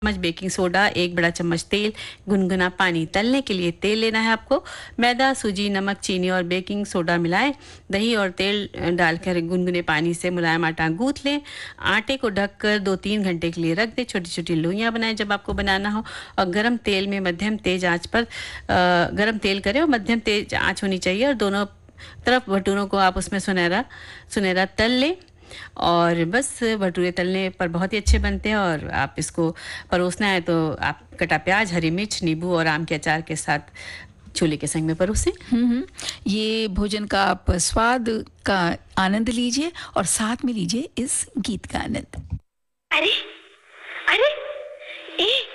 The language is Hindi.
चम्मच बेकिंग सोडा, 1 बड़ा चम्मच तेल, गुनगुना पानी। तलने के लिए तेल लेना है आपको। मैदा, सूजी, नमक, चीनी और बेकिंग सोडा मिलाएं। दही और तेल डालकर गुनगुने पानी से मुलायम आटा गूंथ लें। आटे को ढककर 2-3 घंटे के लिए रख दें। छोटी-छोटी लोइयां बनाएं जब आपको बनाना हो और गरम तेल में मध्यम तेज आंच पर गरम तेल करें और मध्यम तेज आंच होनी चाहिए और दोनों तरफ भटूरों को आप उसमें सुनहरा सुनहरा तल लें। और बस भटूरे तलने पर बहुत ही अच्छे बनते हैं। और आप इसको परोसना है तो आप कटा प्याज, हरी मिर्च, नींबू और आम के अचार के साथ छोले के संग में परोसें। हम्म। ये भोजन का आप स्वाद का आनंद लीजिए और साथ में लीजिए इस गीत का आनंद। अरे अरे ए